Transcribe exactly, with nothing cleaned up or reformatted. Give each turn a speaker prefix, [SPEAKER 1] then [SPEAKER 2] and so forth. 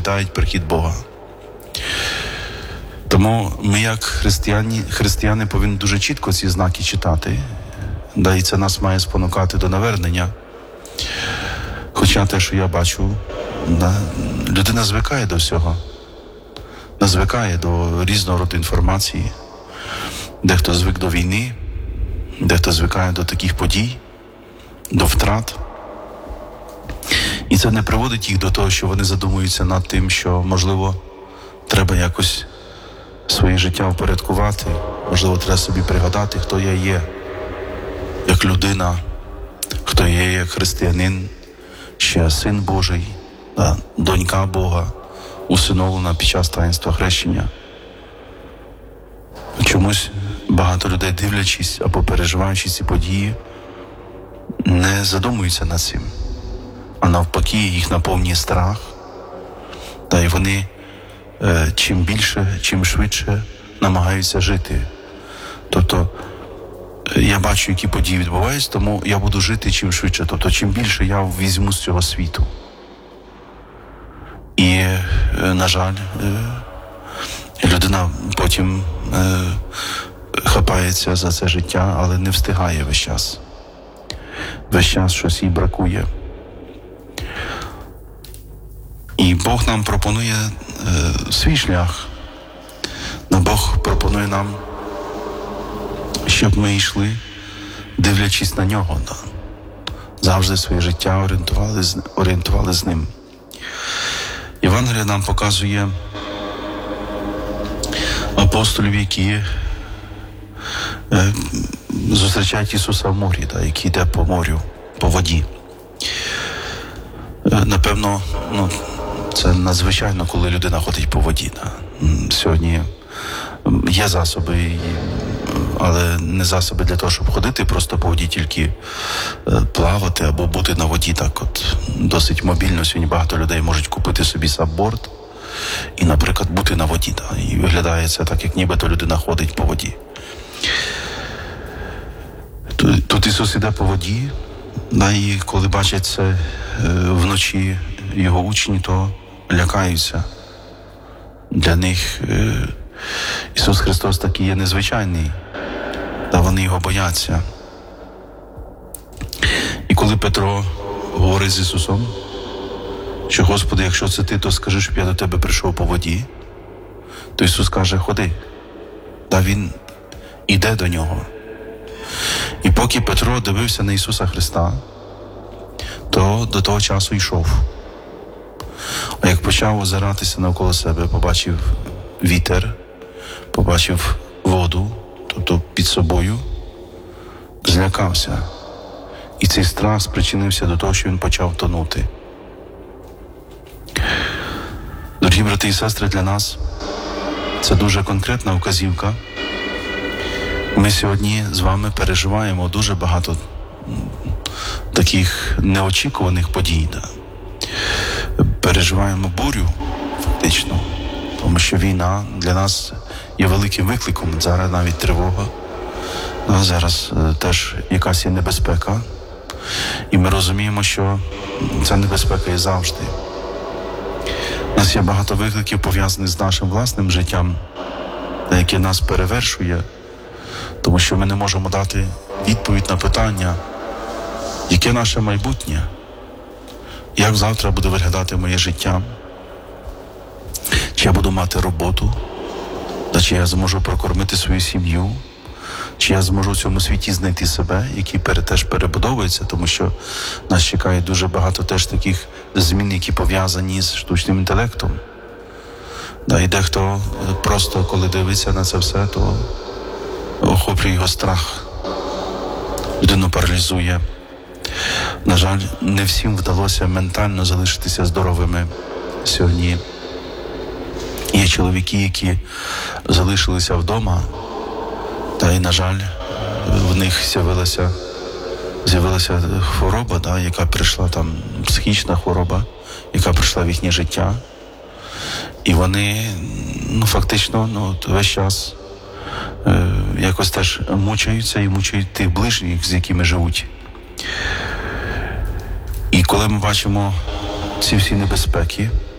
[SPEAKER 1] заповідають прихід Бога. Тому ми, як християни, християни повинні дуже чітко ці знаки читати, да, і це нас має спонукати до навернення. Хоча те, що я бачу, да, людина звикає до всього, не звикає до різного роду інформації. Дехто звик до війни, дехто звикає до таких подій, до втрат. І це не приводить їх до того, що вони задумуються над тим, що, можливо, треба якось своє життя впорядкувати, можливо, треба собі пригадати, хто я є, як людина, хто я є, як християнин, ще син Божий, да, донька Бога, усиновлена під час таїнства хрещення. Чомусь багато людей, дивлячись або переживаючи ці події, не задумуються над цим, а навпаки їх наповнює страх, та й вони е, чим більше, чим швидше намагаються жити. Тобто я бачу, які події відбуваються, тому я буду жити чим швидше, тобто чим більше я візьму з цього світу. І, е, на жаль, е, людина потім е, хапається за це життя, але не встигає весь час. Весь час щось їй бракує. І Бог нам пропонує е, свій шлях. Но Бог пропонує нам, щоб ми йшли, дивлячись на нього. Да. Завжди своє життя орієнтували, орієнтували з ним. Євангелія нам показує апостолів, які е, зустрічають Ісуса в морі, да, який йде по морю, по воді. Е, напевно, ну, це надзвичайно, коли людина ходить по воді. Да. Сьогодні є засоби, але не засоби для того, щоб ходити просто по воді, тільки плавати або бути на воді. Так от досить мобільно. Сьогодні багато людей можуть купити собі сапборд і, наприклад, бути на воді. Да. І виглядає це так, як нібито людина ходить по воді. Тут, тут Ісус іде по воді, да, і коли бачать це е, вночі його учні, то лякаються. Для них е, Ісус Христос такий є незвичайний, та вони його бояться. І коли Петро говорить з Ісусом, що Господи, якщо це ти, то скажи, щоб я до тебе прийшов по воді, то Ісус каже, ходи. Та Він іде до нього. І поки Петро дивився на Ісуса Христа, то до того часу йшов. А як почав озиратися навколо себе, побачив вітер, побачив воду, тобто під собою, злякався. І цей страх спричинився до того, що він почав тонути. Дорогі брати і сестри, для нас це дуже конкретна вказівка. Ми сьогодні з вами переживаємо дуже багато таких неочікуваних подій. Да? Переживаємо бурю, фактично, тому що війна для нас є великим викликом. Зараз навіть тривога, а зараз е, теж якась є небезпека. І ми розуміємо, що ця небезпека є завжди. У нас є багато викликів, пов'язаних з нашим власним життям, яке нас перевершує, тому що ми не можемо дати відповідь на питання, яке наше майбутнє, як завтра буде виглядати моє життя, чи я буду мати роботу, та чи я зможу прокормити свою сім'ю, чи я зможу в цьому світі знайти себе, який теж перебудовується, тому що нас чекає дуже багато теж таких змін, які пов'язані з штучним інтелектом. Да, і дехто просто, коли дивиться на це все, то охоплює його страх, людину паралізує. На жаль, не всім вдалося ментально залишитися здоровими сьогодні. Є чоловіки, які залишилися вдома, та й, на жаль, в них з'явилася, з'явилася хвороба, да, яка прийшла, там, психічна хвороба, яка прийшла в їхнє життя. І вони, ну, фактично, ну, весь час е, якось теж мучаються і мучають тих ближніх, з якими живуть. І коли ми бачимо ці всі небезпеки,